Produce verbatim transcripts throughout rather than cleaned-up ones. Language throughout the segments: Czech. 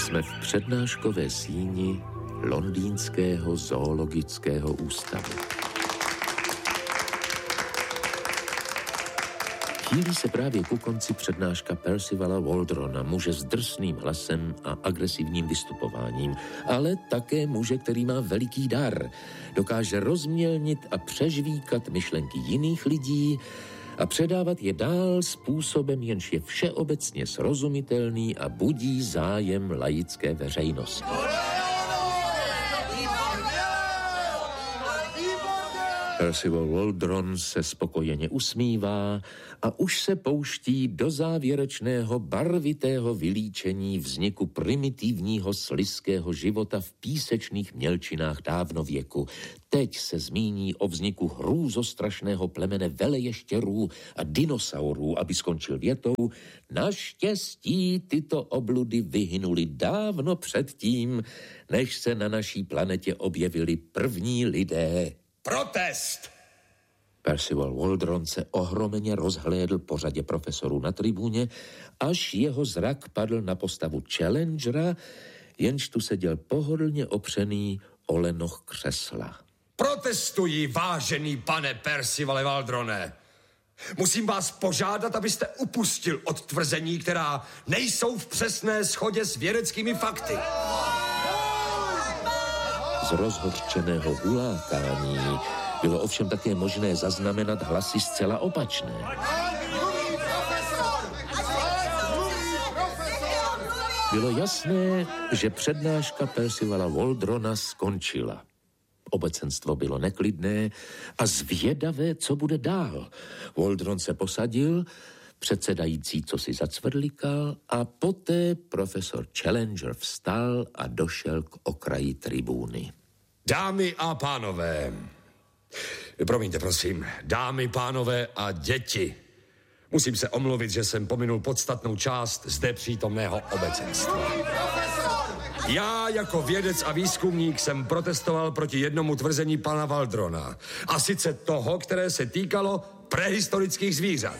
Jsme v přednáškové síni Londýnského zoologického ústavu. Chýlí se právě ku konci přednáška Percivala Waldrona, muže s drsným hlasem a agresivním vystupováním, ale také muže, který má veliký dar. Dokáže rozmělnit a přežvíkat myšlenky jiných lidí a předávat je dál způsobem, jenž je všeobecně srozumitelný a budí zájem laické veřejnosti. Percival Waldron se spokojeně usmívá a už se pouští do závěrečného barvitého vylíčení vzniku primitivního slizkého života v písečných mělčinách dávnověku. Teď se zmíní o vzniku hrůzostrašného plemene veleještěrů a dinosaurů, aby skončil větou: naštěstí tyto obludy vyhynuly dávno předtím, než se na naší planetě objevili první lidé. Protest! Percival Waldron se ohromeně rozhlédl po řadě profesorů na tribuně, až jeho zrak padl na postavu Challengera, jenž tu seděl pohodlně opřený o lenoch křesla. Protestuji, vážený pane Percivale Waldrone. Musím vás požádat, abyste upustil od tvrzení, která nejsou v přesné shodě s vědeckými fakty. Z rozhořčeného hulákání bylo ovšem také možné zaznamenat hlasy zcela opačné. Bylo jasné, že přednáška Percivala Waldrona skončila. Obecenstvo bylo neklidné a zvědavé, co bude dál. Waldron se posadil, předsedající co si zacvrlikal a poté profesor Challenger vstal a došel k okraji tribúny. Dámy a pánové, promiňte prosím, dámy, pánové a děti, musím se omluvit, že jsem pominul podstatnou část zde přítomného obecenstva. Já jako vědec a výzkumník jsem protestoval proti jednomu tvrzení pana Waldrona, a sice toho, které se týkalo prehistorických zvířat.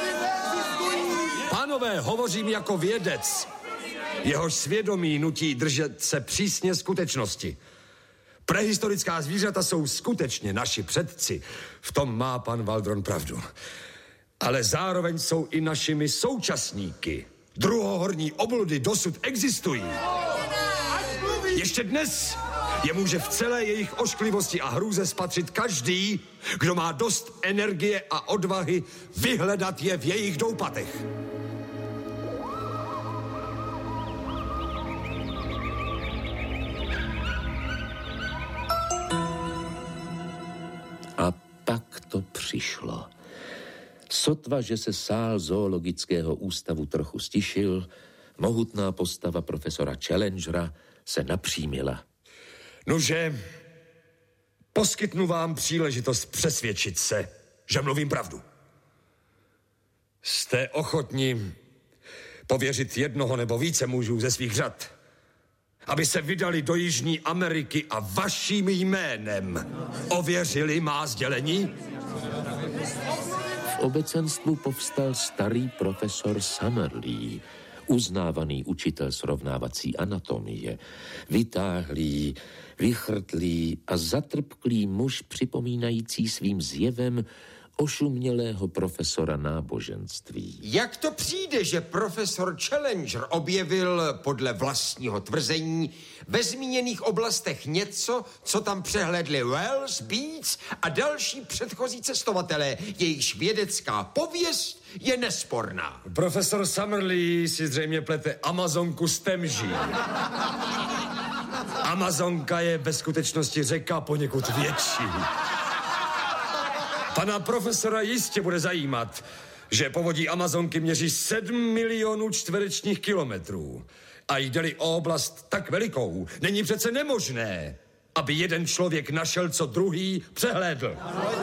Pánové, hovořím jako vědec. Jehož svědomí nutí držet se přísně skutečnosti. Prehistorická zvířata jsou skutečně naši předci. V tom má pan Waldron pravdu. Ale zároveň jsou i našimi současníky. Druhohorní obludy dosud existují. Ještě dnes je může v celé jejich ošklivosti a hrůze spatřit každý, kdo má dost energie a odvahy vyhledat je v jejich doupatech. A pak to přišlo. Sotva, že se sál zoologického ústavu trochu stišil, mohutná postava profesora Challengera se napřímila. Nože, poskytnu vám příležitost přesvědčit se, že mluvím pravdu. Jste ochotni pověřit jednoho nebo více mužů ze svých řad, aby se vydali do Jižní Ameriky a vaším jménem ověřili má sdělení? V obecenstvu povstal starý profesor Summerlee, uznávaný učitel srovnávací anatomie, vytáhlý, vychrtlý a zatrpklý muž připomínající svým zjevem ošumělého profesora náboženství. Jak to přijde, že profesor Challenger objevil podle vlastního tvrzení ve zmíněných oblastech něco, co tam přehlédli Wells, Beats a další předchozí cestovatelé, jejichž vědecká pověst je nesporná? Profesor Summerlee si zřejmě plete Amazonku s Temží. Amazonka je ve skutečnosti řeka poněkud větší. Pana profesora jistě bude zajímat, že povodí Amazonky měří sedm milionů čtverečních kilometrů. A jde-li o oblast tak velikou, není přece nemožné, aby jeden člověk našel, co druhý přehlédl.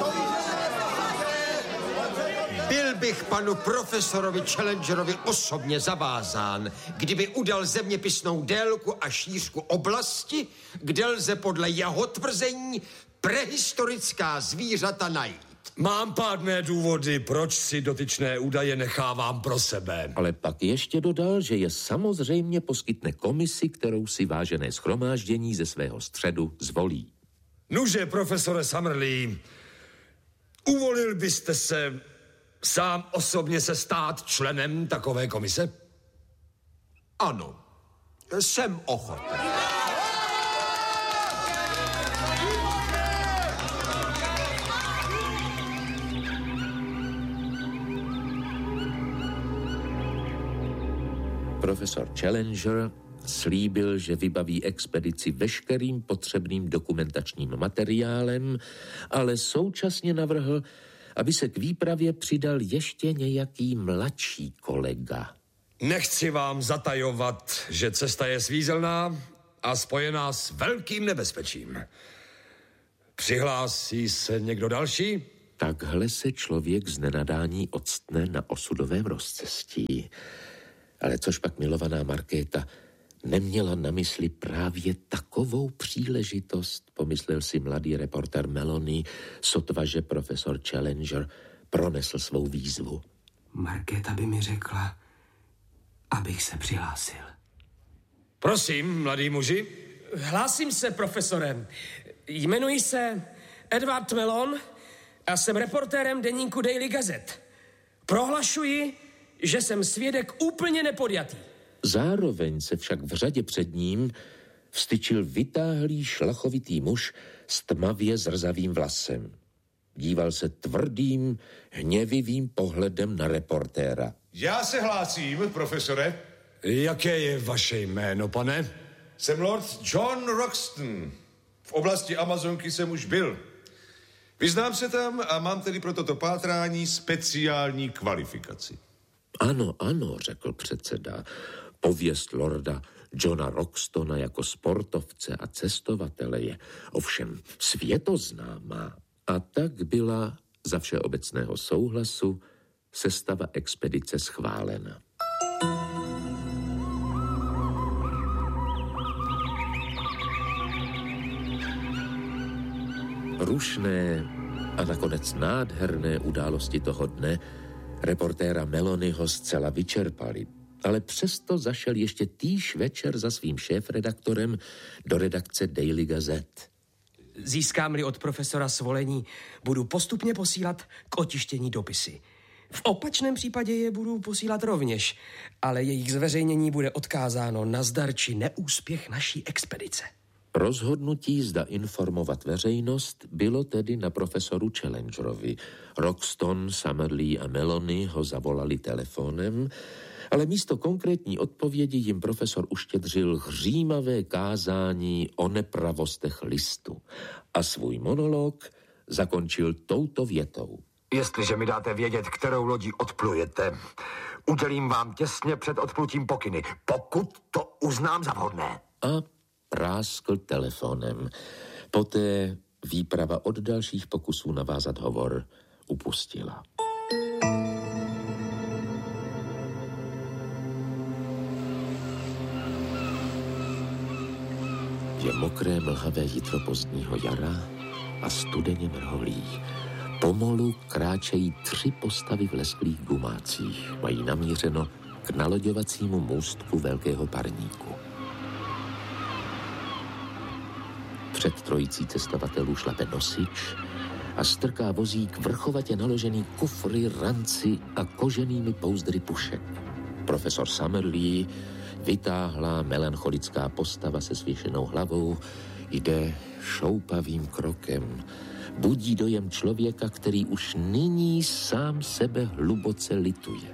Byl bych panu profesorovi Challengerovi osobně zavázán, kdyby udal zeměpisnou délku a šířku oblasti, kde lze podle jeho tvrzení prehistorická zvířata najít. Mám pádné důvody, proč si dotyčné údaje nechávám pro sebe. Ale pak ještě dodal, že je samozřejmě poskytne komisi, kterou si vážené shromáždění ze svého středu zvolí. Nuže, profesore Summerlee, uvolil byste se sám osobně se stát členem takové komise? Ano, jsem ochoten. Profesor Challenger slíbil, že vybaví expedici veškerým potřebným dokumentačním materiálem, ale současně navrhl, aby se k výpravě přidal ještě nějaký mladší kolega. Nechci vám zatajovat, že cesta je svízelná a spojená s velkým nebezpečím. Přihlásí se někdo další? Takhle se člověk z nenadání octne na osudovém rozcestí. Ale což pak milovaná Markéta neměla na mysli právě takovou příležitost, pomyslel si mladý reporter Melanie, sotva, že profesor Challenger pronesl svou výzvu. Markéta by mi řekla, abych se přihlásil. Prosím, mladý muži. Hlásím se, profesorem. Jmenuji se Edward Mellon a jsem reportérem deníku Daily Gazette. Prohlašuji, že jsem svědek úplně nepodjatý. Zároveň se však v řadě před ním vstyčil vytáhlý šlachovitý muž s tmavě zrzavým vlasem. Díval se tvrdým, hněvivým pohledem na reportéra. Já se hlásím, profesore. Jaké je vaše jméno, pane? Jsem lord John Roxton. V oblasti Amazonky jsem už byl. Vyznám se tam a mám tedy pro toto pátrání speciální kvalifikaci. Ano, ano, řekl předseda. Pověst lorda Johna Roxtona jako sportovce a cestovatele je ovšem světoznámá. A tak byla za všeobecného souhlasu sestava expedice schválena. Rušné a nakonec nádherné události toho dne reportéra Melonyho zcela vyčerpali, ale přesto zašel ještě týž večer za svým šéfredaktorem do redakce Daily Gazette. Získám-li od profesora svolení, budu postupně posílat k otištění dopisy. V opačném případě je budu posílat rovněž, ale jejich zveřejnění bude odkázáno na zdar či neúspěch naší expedice. Rozhodnutí, zda informovat veřejnost, bylo tedy na profesoru Challengerovi. Roxton, Summerlee a Melanie ho zavolali telefonem, ale místo konkrétní odpovědi jim profesor uštědřil hřímavé kázání o nepravostech listu a svůj monolog zakončil touto větou. Jestliže mi dáte vědět, kterou lodí odplujete, udělím vám těsně před odplutím pokyny, pokud to uznám za vhodné. A práskl telefonem. Poté výprava od dalších pokusů navázat hovor upustila. Je mokré mlhavé jitro pozdního jara a studeně mrholí. Pomalu kráčejí tři postavy v lesklých gumácích. Mají namířeno k naloďovacímu můstku velkého parníku. Před trojicí cestovatelů šlape nosič a strká vozík vrchovatě naložený kufry, ranci a koženými pouzdry pušek. Profesor Summerlee, vytáhlá melancholická postava se svěšenou hlavou, jde šoupavým krokem. Budí dojem člověka, který už nyní sám sebe hluboce lituje.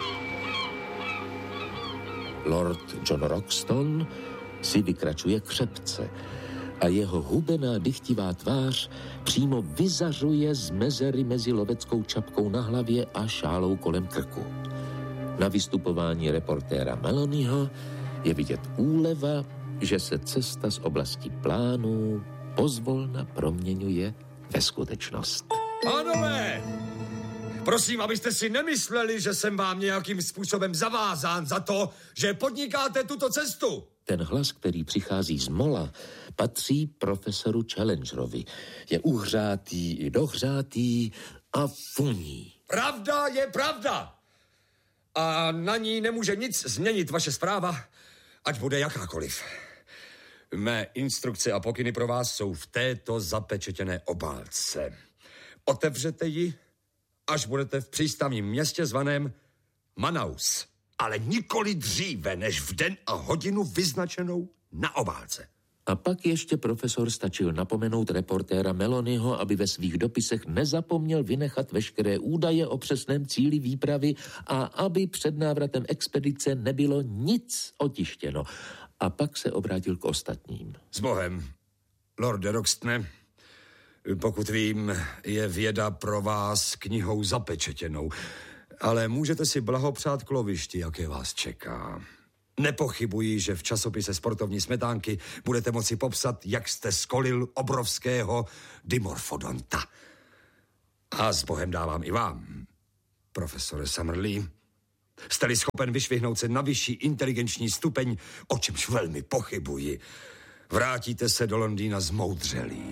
Lord John Roxton si vykračuje křepce a jeho hubená dychtivá tvář přímo vyzařuje z mezery mezi loveckou čapkou na hlavě a šálou kolem krku. Na vystupování reportéra Melonieho je vidět úleva, že se cesta z oblasti plánů pozvolna proměňuje ve skutečnost. Pánové, prosím, abyste si nemysleli, že jsem vám nějakým způsobem zavázán za to, že podnikáte tuto cestu. Ten hlas, který přichází z mola, patří profesoru Challengerovi. Je uhřátý i dohřátý a funí. Pravda je pravda. A na ní nemůže nic změnit vaše zpráva, ať bude jakákoliv. Mé instrukce a pokyny pro vás jsou v této zapečetěné obálce. Otevřete ji, až budete v přístavním městě zvaném Manaus. Ale nikoli dříve, než v den a hodinu vyznačenou na obálce. A pak ještě profesor stačil napomenout reportéra Melonyho, aby ve svých dopisech nezapomněl vynechat veškeré údaje o přesném cíli výpravy a aby před návratem expedice nebylo nic otištěno. A pak se obrátil k ostatním. S Bohem, Lorde Roxtone, pokud vím, je věda pro vás knihou zapečetěnou, ale můžete si blahopřát k lovišti, jaké vás čeká. Nepochybuji, že v časopise Sportovní smetánky budete moci popsat, jak jste skolil obrovského dimorfodonta. A s Bohem dávám i vám, profesore Summerlee. Jste-li schopen vyšvihnout se na vyšší inteligenční stupeň, o čemž velmi pochybuji, vrátíte se do Londýna zmoudřelí.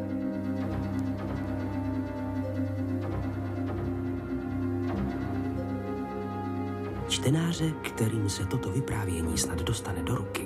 Čtenáře, kterým se toto vyprávění snad dostane do ruky,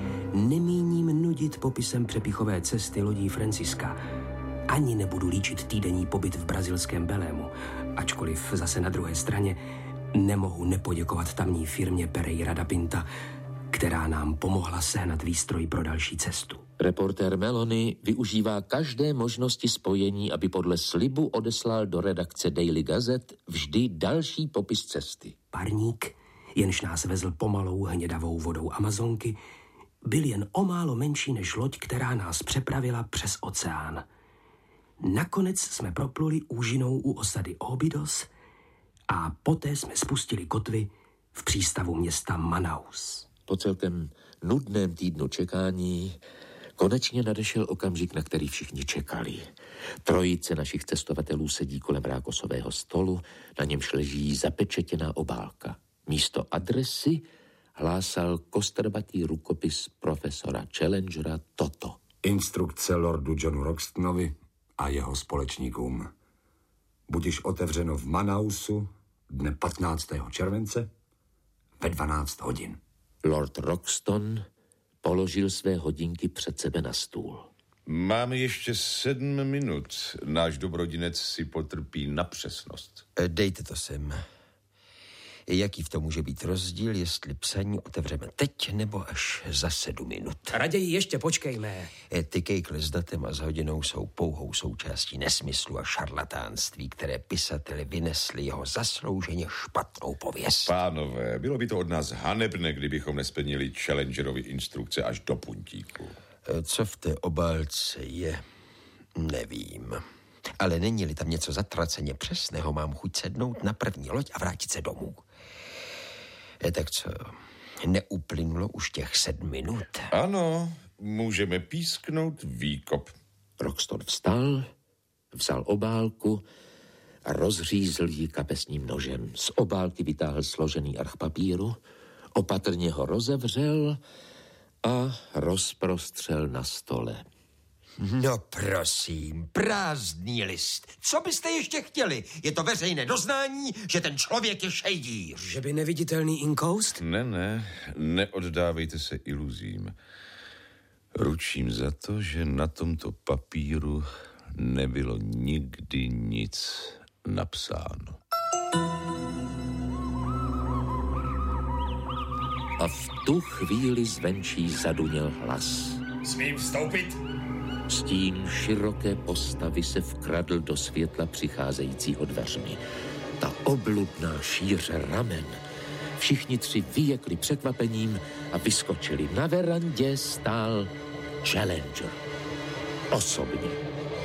nemíním nudit popisem přepichové cesty lodí Franciska. Ani nebudu líčit týdenní pobyt v brazilském Belému, ačkoliv zase na druhé straně nemohu nepoděkovat tamní firmě Pereira da Pinta, která nám pomohla sehnat výstroj pro další cestu. Reportér Melony využívá každé možnosti spojení, aby podle slibu odeslal do redakce Daily Gazette vždy další popis cesty. Parník, jenž nás vezl pomalou hnědavou vodou Amazonky, byl jen o málo menší než loď, která nás přepravila přes oceán. Nakonec jsme propluli úžinou u osady Óbidos a poté jsme spustili kotvy v přístavu města Manaus. Po celkem nudném týdnu čekání konečně nadešel okamžik, na který všichni čekali. Trojice našich cestovatelů sedí kolem rákosového stolu, na němž leží zapečetěná obálka. Místo adresy hlásal kostrbatý rukopis profesora Challengera toto. Instrukce lordu Johnu Roxtonovi a jeho společníkům. Budiš otevřeno v Manausu dne patnáctého července ve dvanáct hodin. Lord Roxton položil své hodinky před sebe na stůl. Máme ještě sedm minut. Náš dobrodinec si potrpí na přesnost. Dejte to sem. Jaký v tom může být rozdíl, jestli psaní otevřeme teď nebo až za sedm minut? Raději ještě počkejme. Ty kejkle s datem a s hodinou jsou pouhou součástí nesmyslu a šarlatánství, které pisateli vynesli jeho zaslouženě špatnou pověst. Pánové, bylo by to od nás hanebné, kdybychom nesplnili Challengerovi instrukce až do puntíku. Co v té obálce je, nevím. Ale není-li tam něco zatraceně přesného, mám chuť sednout na první loď a vrátit se domů. E, tak co, neuplynulo už těch sedm minut? Ano, můžeme písknout výkop. Roxton vstal, vzal obálku a rozřízl ji kapesním nožem. Z obálky vytáhl složený arch papíru, opatrně ho rozevřel a rozprostřel na stole. No prosím, prázdný list. Co byste ještě chtěli? Je to veřejné doznání, že ten člověk je šejdíř. Že by neviditelný inkoust? Ne, ne, neoddávejte se iluzím. Ručím za to, že na tomto papíru nebylo nikdy nic napsáno. A v tu chvíli zvenčí zaduněl hlas. Smím vstoupit? Stín široké postavy se vkradl do světla přicházejícího dveřmi. Ta obludná šíře ramen. Všichni tři vyjekli překvapením a vyskočili. Na verandě stál Challenger. Osobně.